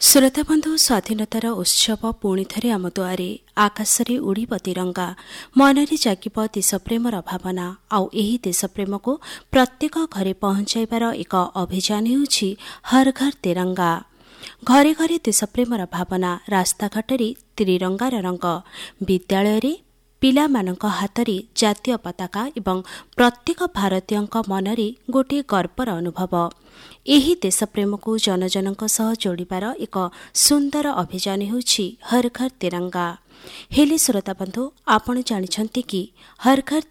ଶ୍ରୋତାବନ୍ଧୁ, ସ୍ୱାଧୀନତାର ଉତ୍ସବ ପୁଣି ଥରେ ଆମ ଦୁଆରେ। ଆକାଶରେ ଉଡ଼ିବ ତିରଙ୍ଗା, ମନରେ ଜାଗିବ ଦେଶପ୍ରେମର ଭାବନା। ଆଉ ଏହି ଦେଶପ୍ରେମକୁ ପ୍ରତ୍ୟେକ ଘରେ ପହଞ୍ଚାଇବାର ଏକ ଅଭିଯାନ ହେଉଛି ହର୍ ଘର୍ ତିରଙ୍ଗା। ଘରେ ଘରେ ଦେଶପ୍ରେମର ଭାବନା, ରାସ୍ତାଘାଟରେ ତ୍ରିରଙ୍ଗାର ରଙ୍ଗ, ବିଦ୍ୟାଳୟରେ ପିଲାମାନଙ୍କ ହାତରେ ଜାତୀୟ ପତାକା ଏବଂ ପ୍ରତ୍ୟେକ ଭାରତୀୟଙ୍କ ମନରେ ଗୋଟିଏ ଗର୍ବର ଅନୁଭବ। ଏହି ଦେଶପ୍ରେମକୁ ଜନଜନଙ୍କ ସହ ଯୋଡ଼ିବାର ଏକ ସୁନ୍ଦର ଅଭିଯାନ ହେଉଛି ହର୍ ଘର୍ ତିରଙ୍ଗା। ହେଲେ ଶ୍ରୋତାବନ୍ଧୁ, ଆପଣ ଜାଣିଛନ୍ତି କି ହର୍ ଘର୍